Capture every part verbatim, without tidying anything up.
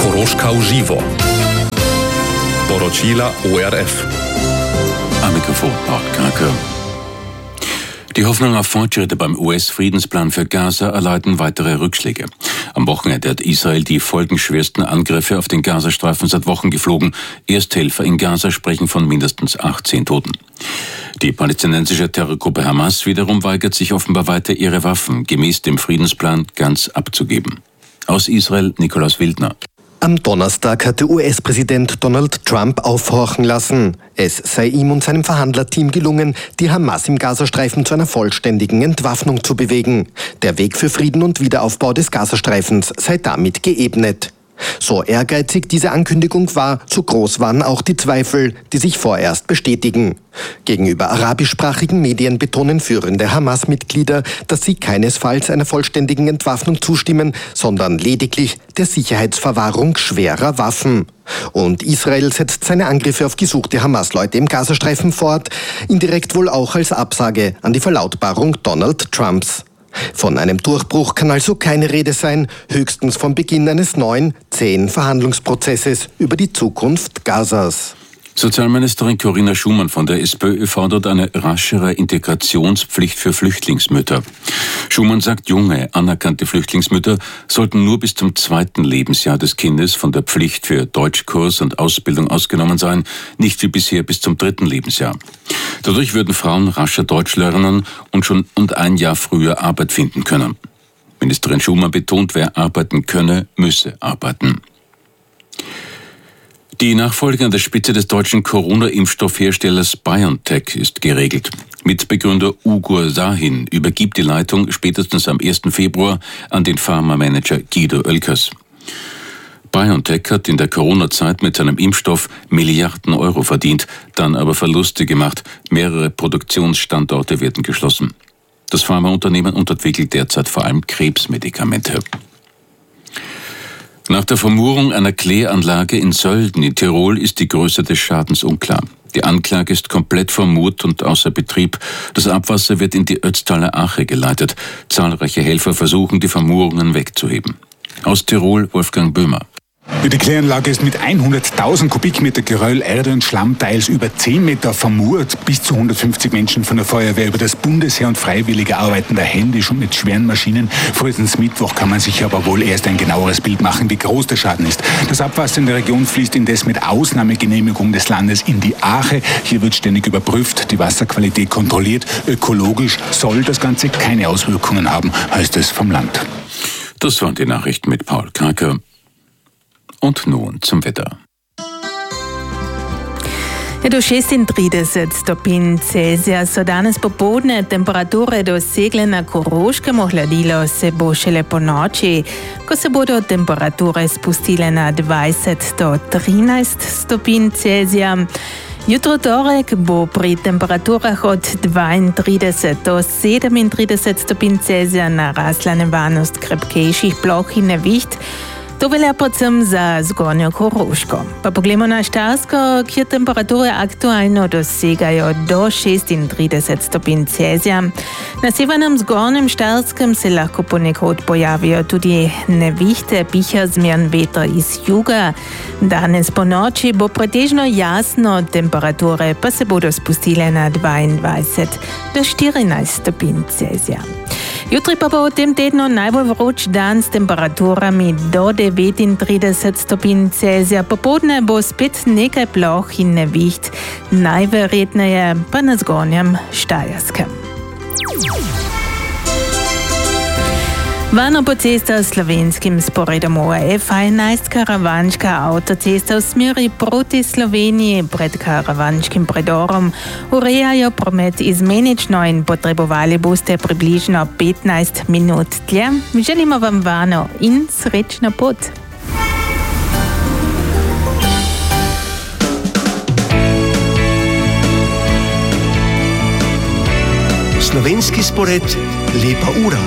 Koroška uživo. Poročila O R F. Am Mikrofon Paul Kranke. Die Hoffnung auf Fortschritte beim U S-Friedensplan für Gaza erleiden weitere Rückschläge. Am Wochenende hat Israel die folgenschwersten Angriffe auf den Gazastreifen seit Wochen geflogen. Ersthelfer in Gaza sprechen von mindestens achtzehn Toten. Die palästinensische Terrorgruppe Hamas wiederum weigert sich offenbar weiter, ihre Waffen gemäß dem Friedensplan ganz abzugeben. Aus Israel Nikolaus Wildner. Am Donnerstag hatte U S-Präsident Donald Trump aufhorchen lassen. Es sei ihm und seinem Verhandlerteam gelungen, die Hamas im Gazastreifen zu einer vollständigen Entwaffnung zu bewegen. Der Weg für Frieden und Wiederaufbau des Gazastreifens sei damit geebnet. So ehrgeizig diese Ankündigung war, so groß waren auch die Zweifel, die sich vorerst bestätigen. Gegenüber arabischsprachigen Medien betonen führende Hamas-Mitglieder, dass sie keinesfalls einer vollständigen Entwaffnung zustimmen, sondern lediglich der Sicherheitsverwahrung schwerer Waffen. Und Israel setzt seine Angriffe auf gesuchte Hamas-Leute im Gazastreifen fort, indirekt wohl auch als Absage an die Verlautbarung Donald Trumps. Von einem Durchbruch kann also keine Rede sein, höchstens vom Beginn eines neuen, zähen Verhandlungsprozesses über die Zukunft Gazas. Sozialministerin Corinna Schumann von der SPÖ fordert eine raschere Integrationspflicht für Flüchtlingsmütter. Schumann sagt, junge, anerkannte Flüchtlingsmütter sollten nur bis zum zweiten Lebensjahr des Kindes von der Pflicht für Deutschkurs und Ausbildung ausgenommen sein, nicht wie bisher bis zum dritten Lebensjahr. Dadurch würden Frauen rascher Deutsch lernen und schon und ein Jahr früher Arbeit finden können. Ministerin Schumann betont, wer arbeiten könne, müsse arbeiten. Die Nachfolge an der Spitze des deutschen Corona-Impfstoffherstellers BioNTech ist geregelt. Mitbegründer Ugur Sahin übergibt die Leitung spätestens am ersten Februar an den Pharma-Manager Guido Oelkers. BioNTech hat in der Corona-Zeit mit seinem Impfstoff Milliarden Euro verdient, dann aber Verluste gemacht. Mehrere Produktionsstandorte werden geschlossen. Das Pharmaunternehmen entwickelt derzeit vor allem Krebsmedikamente. Nach der Vermurung einer Kläranlage in Sölden in Tirol ist die Größe des Schadens unklar. Die Anklage ist komplett vermurt und außer Betrieb. Das Abwasser wird in die Ötztaler Ache geleitet. Zahlreiche Helfer versuchen, die Vermurungen wegzuheben. Aus Tirol Wolfgang Böhmer. Die Kläranlage ist mit hunderttausend Kubikmeter Geröll, Erde und Schlamm teils über zehn Meter vermurt. Bis zu hundertfünfzig Menschen von der Feuerwehr über das Bundesheer und Freiwillige arbeiten da händisch und mit schweren Maschinen. Frühestens Mittwoch kann man sich aber wohl erst ein genaueres Bild machen, wie groß der Schaden ist. Das Abwasser in der Region fließt indes mit Ausnahmegenehmigung des Landes in die Ache. Hier wird ständig überprüft, die Wasserqualität kontrolliert. Ökologisch soll das Ganze keine Auswirkungen haben, heißt es vom Land. Das waren die Nachrichten mit Paul Kranke. Und nun zum Wetter. E do šestintrideset stopinj Celzija so danes popoldne temperature dosegle na Koroškem, ohladilo se bo šele po noči, ko se bodo temperature spustile na dvajset do trinajst stopinj Celzija. Jutro torek bo pri temperaturah od dvaintrideset do sedemintrideset stopinj Celzija narasla nevarnost krepkejših ploh in neviht. To velja predvsem za zgornjo Koroško. Pa poglejmo na Štajersko, kjer temperature aktualno dosegajo do šestintrideset stopinj Celzija. Na severnem zgornjem Štajerskem se lahko ponekod pojavijo tudi nevihte, piha zmeren veter iz juga. Danes po noči bo pretežno jasno, temperature pa se bodo spustile na dvaindvajset do štirinajst stopinj Celzija. Jutri pa bo v tem tednu najbolj vroč dan s temperaturami do devetintrideset stopinj Celzija. Popoldne bo spet nekaj ploh in neviht, najverjetneje pa na zgornjem Štajerskem. Varno po cestah s slovenskim sporedom O R F enajst karavanška avtocesta v smeri proti Sloveniji pred karavanškim predorom urejajo promet izmenično in potrebovali boste približno petnajst minut dlje. Želimo vam varno in srečno pot. Slovenski spored, lepa ura.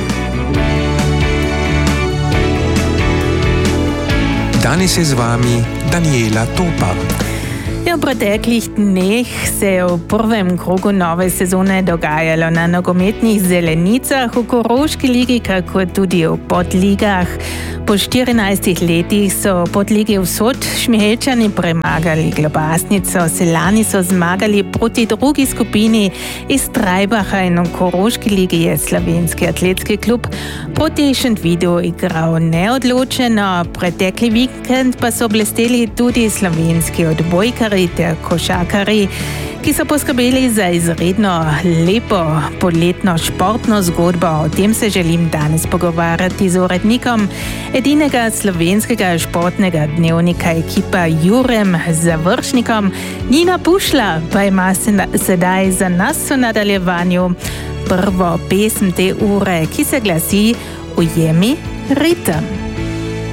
Danes je z vami Daniela Topa. V preteklih dneh se je v prvem krogu nove sezone dogajalo na nogometnih zelenicah v Koroški ligi, kako tudi v podligah. Po štirinajstih letih so pod Lige Vzhod Šmihelčani premagali Globasnico, Seljani so zmagali proti drugi skupini. Iz Trajbacha in Koroški ligi je Slovenski atletski klub proti Šentvidu igral neodločeno. Pretekli vikend pa so blesteli tudi slovenski odbojkari ter košarkari, ki so poskrbeli za izredno lepo poletno športno zgodbo. O tem se želim danes pogovarjati z urednikom edinega slovenskega športnega dnevnika Ekipa Jurem Završnikom. Nina Pušla pa ima sedaj za nas v nadaljevanju prvo pesem te ure, ki se glasi Ujemi ritem.